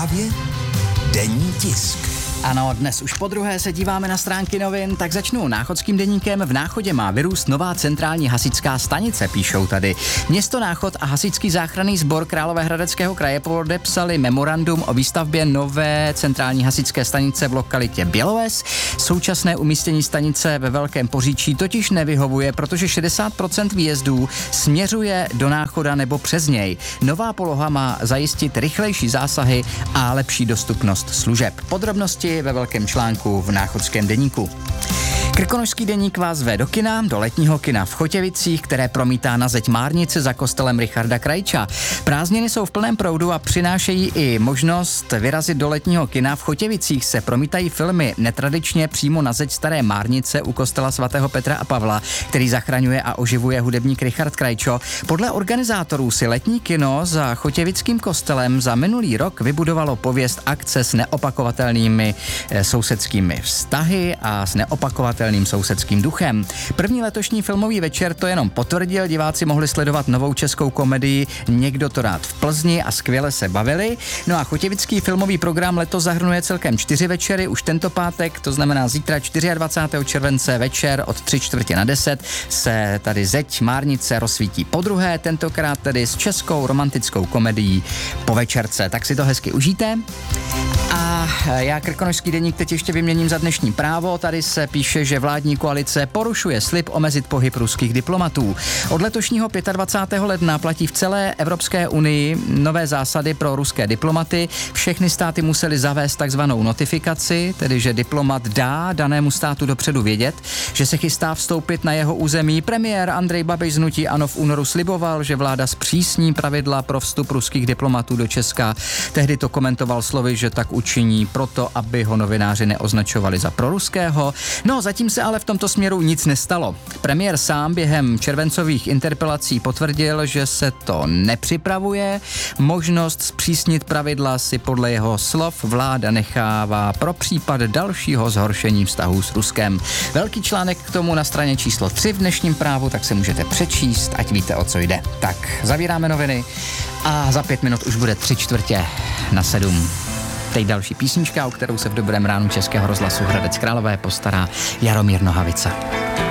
Právě denní tisk. Ano, dnes už podruhé se díváme na stránky novin, tak začnu Náchodským deníkem. V Náchodě má vyrůst nová centrální hasičská stanice, píšou tady. Město Náchod a hasičský záchranný sbor Královéhradeckého kraje podepsali memorandum o výstavbě nové centrální hasičské stanice v lokalitě Běloves. Současné umístění stanice ve Velkém Poříčí totiž nevyhovuje, protože 60% výjezdů směřuje do Náchoda nebo přes něj. Nová poloha má zajistit rychlejší zásahy a lepší dostupnost služeb. Podrobnosti ve velkém článku v Náchodském deníku. Krkonošský deník vás zve do kina, do letního kina v Chotěvicích, které promítá na zeď Márnice za kostelem Richarda Krajča. Prázdniny jsou v plném proudu a přinášejí i možnost vyrazit do letního kina. V Chotěvicích se promítají filmy netradičně přímo na zeď Staré Márnice u kostela svatého Petra a Pavla, který zachraňuje a oživuje hudebník Richard Krajčo. Podle organizátorů si letní kino za Chotěvickým kostelem za minulý rok vybudovalo pověst akce s neopakovatelnými sousedskými vztahy a s neopakovatelným sousedským duchem. První letošní filmový večer to jenom potvrdil, diváci mohli sledovat novou českou komedii Někdo to rád v Plzni a skvěle se bavili. No a chotěvický filmový program letos zahrnuje celkem 4 večery, už tento pátek, to znamená zítra 24. července večer od 9:45 se tady zeď Márnice rozsvítí podruhé, tentokrát tedy s českou romantickou komedií Po večerce. Tak si to hezky užijte. A já Krkonošský deník teď ještě vyměním za dnešní Právo. Tady se píše, že vládní koalice porušuje slib omezit pohyb ruských diplomatů. Od letošního 25. ledna platí v celé Evropské unii nové zásady pro ruské diplomaty. Všechny státy musely zavést takzvanou notifikaci, tedy že diplomat dá danému státu dopředu vědět, že se chystá vstoupit na jeho území. Premiér Andrej Babiš z hnutí ANO v únoru sliboval, že vláda zpřísní pravidla pro vstup ruských diplomatů do Česka. Tehdy to komentoval slovy, že tak učiní proto, aby ho novináři neoznačovali za proruského. No, zatím se ale v tomto směru nic nestalo. Premiér sám během červencových interpelací potvrdil, že se to nepřipravuje. Možnost zpřísnit pravidla si podle jeho slov vláda nechává pro případ dalšího zhoršení vztahů s Ruskem. Velký článek k tomu na straně číslo 3 v dnešním Právu, tak se můžete přečíst, ať víte, o co jde. Tak, zavíráme noviny a za 5 minut už bude 6:45. Teď další písnička, o kterou se v dobrém ránu Českého rozhlasu Hradec Králové postará Jaromír Nohavica.